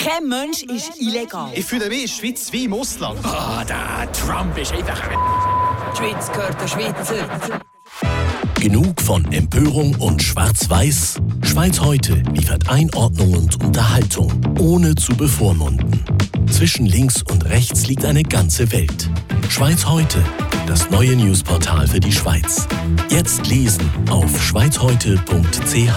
Kein Mensch ist illegal. Ich fühle mich in der Schweiz wie im Ausland. Der Trump ist einfach Die Schweiz gehört der Schweizer. Genug von Empörung und Schwarz-Weiß? Schweiz heute liefert Einordnung und Unterhaltung, ohne zu bevormunden. Zwischen links und rechts liegt eine ganze Welt. Schweiz heute, das neue Newsportal für die Schweiz. Jetzt lesen auf schweizheute.ch.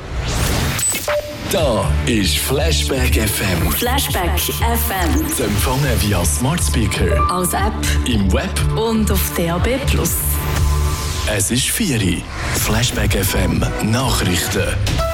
Da ist Flashback FM. Flashback FM. Zu empfangen via Smart Speaker, Als App im Web. und auf DAB+. Es ist 4 Uhr. Flashback FM Nachrichten.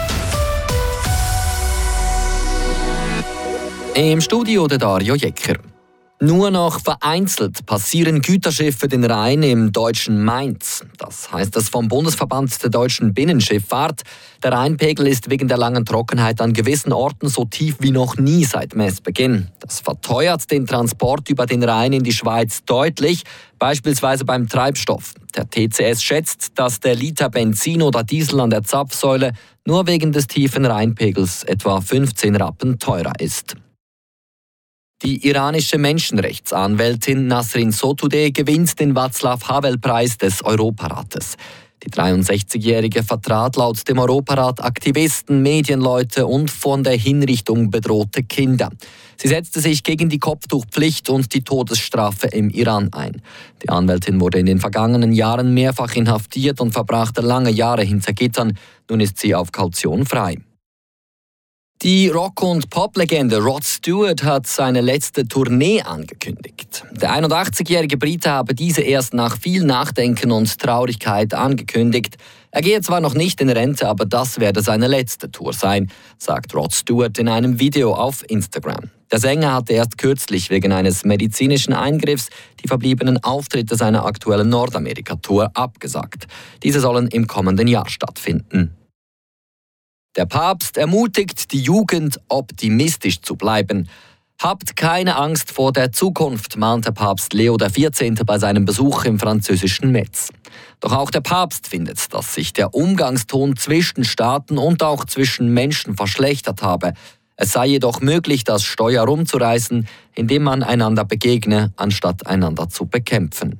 Im Studio der Dario Jecker. Nur noch vereinzelt passieren Güterschiffe den Rhein im deutschen Mainz. Das heißt es vom Bundesverband der deutschen Binnenschifffahrt. Der Rheinpegel ist wegen der langen Trockenheit an gewissen Orten so tief wie noch nie seit Messbeginn. Das verteuert den Transport über den Rhein in die Schweiz deutlich, beispielsweise beim Treibstoff. Der TCS schätzt, dass der Liter Benzin oder Diesel an der Zapfsäule nur wegen des tiefen Rheinpegels etwa 15 Rappen teurer ist. Die iranische Menschenrechtsanwältin Nasrin Sotoudeh gewinnt den Václav-Havel-Preis des Europarates. Die 63-Jährige vertrat laut dem Europarat Aktivisten, Medienleute und von der Hinrichtung bedrohte Kinder. Sie setzte sich gegen die Kopftuchpflicht und die Todesstrafe im Iran ein. Die Anwältin wurde in den vergangenen Jahren mehrfach inhaftiert und verbrachte lange Jahre hinter Gittern. Nun ist sie auf Kaution frei. Die Rock- und Pop-Legende Rod Stewart hat seine letzte Tournee angekündigt. Der 81-jährige Brite habe diese erst nach viel Nachdenken und Traurigkeit angekündigt. Er gehe zwar noch nicht in Rente, aber das werde seine letzte Tour sein, sagt Rod Stewart in einem Video auf Instagram. Der Sänger hatte erst kürzlich wegen eines medizinischen Eingriffs die verbliebenen Auftritte seiner aktuellen Nordamerika-Tour abgesagt. Diese sollen im kommenden Jahr stattfinden. Der Papst ermutigt die Jugend, optimistisch zu bleiben. Habt keine Angst vor der Zukunft, mahnte Papst Leo XIV. Bei seinem Besuch im französischen Metz. Doch auch der Papst findet, dass sich der Umgangston zwischen Staaten und auch zwischen Menschen verschlechtert habe. Es sei jedoch möglich, das Steuer rumzureißen, indem man einander begegne, anstatt einander zu bekämpfen.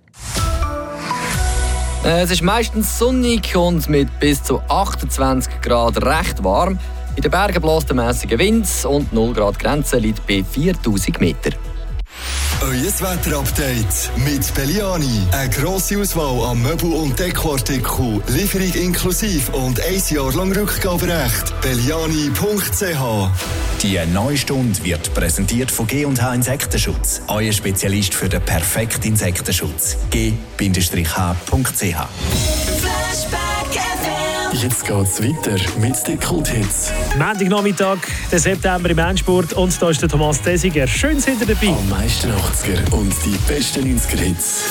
Es ist meistens sonnig und mit bis zu 28 Grad recht warm. In den Bergen bläst der mäßige Wind und 0 Grad Grenze liegt bei 4000 Meter. Euer Wetterupdate mit Belliani. Eine grosse Auswahl an Möbel- und Dekoartikeln, Lieferung inklusive und 1 Jahr lang Rückgaberecht. Belliani.ch. Die neue Stunde wird präsentiert von G&H Insektenschutz. Euer Spezialist für den perfekten Insektenschutz. G-H.ch. Jetzt geht's weiter mit den Kulthits. Montagnachmittag, der September im Endspurt und da ist der Thomas Desiger. Schön, sind ihr dabei. Am meisten 80er und die besten 90er-Hits.